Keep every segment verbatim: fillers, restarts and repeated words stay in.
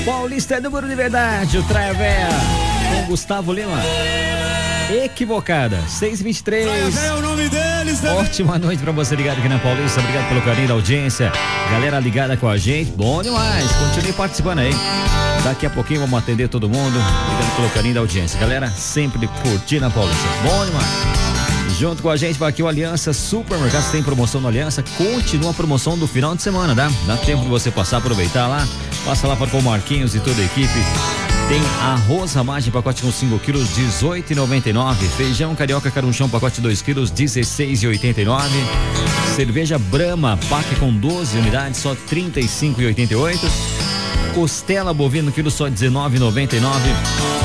Paulista é número de verdade, o Traia Véia com Gustavo Lima. Equivocada, seis e vinte e três. Traia Véia é o nome deles, né? Ótima noite pra você ligado aqui na Paulista. Obrigado pelo carinho da audiência. Galera ligada com a gente, bom demais. Continue participando aí. Daqui a pouquinho vamos atender todo mundo. Obrigado pelo carinho da audiência. Galera, sempre curtindo a Paulista. Bom demais. Junto com a gente vai aqui o Aliança Supermercados, tem promoção no Aliança, continua a promoção do final de semana, tá? Dá tempo de você passar, aproveitar lá, passa lá para o Marquinhos e toda a equipe. Tem arroz ramagem, pacote com cinco quilos, dezoito reais e noventa e nove centavos. Feijão carioca carunchão, pacote dois quilos, dezesseis reais e oitenta e nove centavos. Cerveja Brahma, pack com doze unidades, só trinta e cinco reais e oitenta e oito centavos. Costela bovino, quilo só dezenove reais e noventa e nove centavos.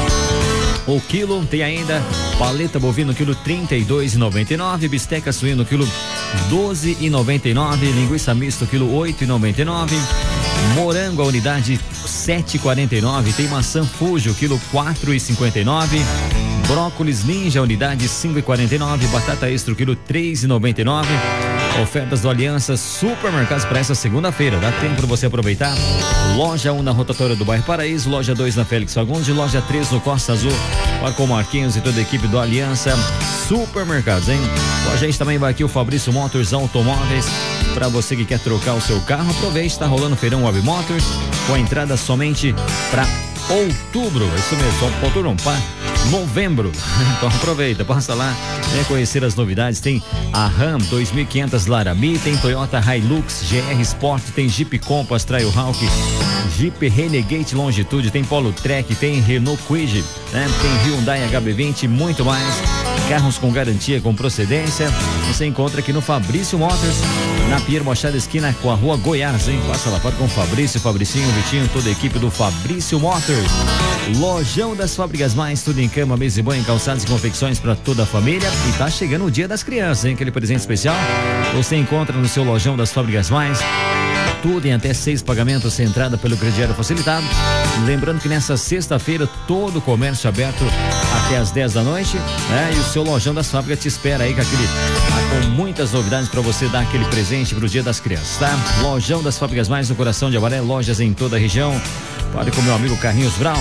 O quilo tem ainda paleta bovino, quilo trinta e dois reais e noventa e nove centavos, bisteca suíno, quilo doze reais e noventa e nove centavos, linguiça misto, quilo oito reais e noventa e nove centavos, morango a unidade sete reais e quarenta e nove centavos, tem maçã Fuji, quilo quatro reais e cinquenta e nove centavos, brócolis Ninja, unidade cinco reais e quarenta e nove centavos, batata extra, quilo três reais e noventa e nove centavos. Ofertas do Aliança Supermercados para essa segunda-feira. Dá tempo para você aproveitar. Loja um na rotatória do bairro Paraíso, loja dois na Félix Fagundes, loja três no Costa Azul. Marcou Marquinhos e toda a equipe do Aliança Supermercados, hein? Com a gente também vai aqui o Fabrício Motors Automóveis. Para você que quer trocar o seu carro, aproveite, está rolando o feirão Web Motors com a entrada somente para outubro. Isso mesmo, só outubro não, para novembro. Então aproveita, passa lá, vem conhecer as novidades. Tem a Ram dois mil e quinhentos Laramie, tem Toyota Hilux, G R Sport, tem Jeep Compass Trailhawk, Jeep Renegade Longitude, tem Polo Trek, tem Renault Kwid, né? Tem Hyundai H B vinte e muito mais. Carros com garantia, com procedência, você encontra aqui no Fabrício Motors, na Pierre Machado esquina com a rua Goiás, hein? Passa lá, pode com o Fabrício, Fabricinho, Vitinho, toda a equipe do Fabrício Motors. Lojão das Fábricas Mais, tudo em cama, mesa e banho, calçados e confecções para toda a família. E tá chegando o Dia das Crianças, hein? Aquele presente especial você encontra no seu Lojão das Fábricas Mais. Tudo em até seis pagamentos, sem entrada pelo crediário facilitado. Lembrando que nessa sexta-feira todo o comércio aberto até as dez da noite, né? E o seu Lojão das Fábricas te espera aí com aquele, com muitas novidades para você dar aquele presente pro Dia das Crianças, tá? Lojão das Fábricas Mais, no coração de Avaré, lojas em toda a região. Pode com meu amigo Carlinhos Brown.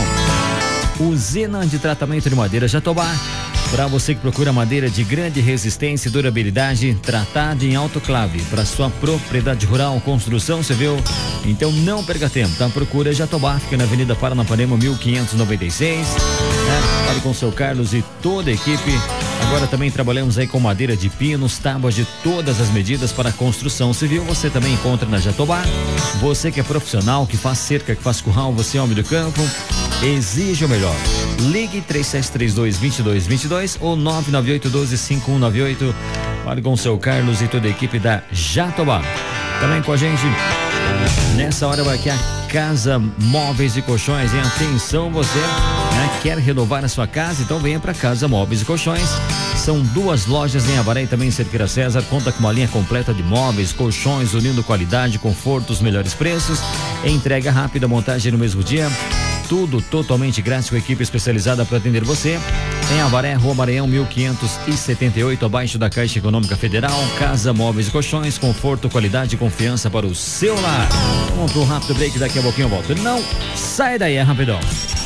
Usina de tratamento de madeira Jatobá. Para você que procura madeira de grande resistência e durabilidade, tratada em autoclave para sua propriedade rural, construção civil, então não perca tempo, tá? Procura Jatobá, fica na Avenida Paranapanema mil quinhentos e noventa e seis, né? Fale com o seu Carlos e toda a equipe. Agora também trabalhamos aí com madeira de pinos, tábuas de todas as medidas para construção civil, você também encontra na Jatobá. Você que é profissional, que faz cerca, que faz curral, você é homem do campo, exige o melhor. Ligue três sete três dois, dois dois dois dois ou nove nove oito um dois, cinco um nove oito. Fale com o seu Carlos e toda a equipe da Jatobá. Também com a gente nessa hora vai aqui a Casa Móveis e Colchões, em atenção você, né, quer renovar a sua casa, então venha para Casa Móveis e Colchões. São duas lojas em Avaré e também em Cerqueira César, conta com uma linha completa de móveis, colchões, unindo qualidade, conforto, os melhores preços, entrega rápida, montagem no mesmo dia. Tudo totalmente grátis com equipe especializada para atender você. Em Avaré, Rua Maranhão, mil quinhentos e setenta e oito, abaixo da Caixa Econômica Federal. Casa Móveis e Colchões, conforto, qualidade e confiança para o seu lar. Vamos para um rápido break, daqui a pouquinho eu volto. Não sai daí, é rapidão.